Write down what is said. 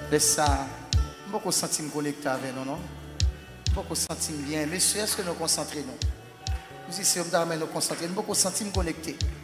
Laisse ça. Beaucoup senti me connecter avec nous, non? Beaucoup senti bien. Messieurs, est-ce que nous concentrons nous? Nous ici, nous nous concentrer. Beaucoup senti me connecter.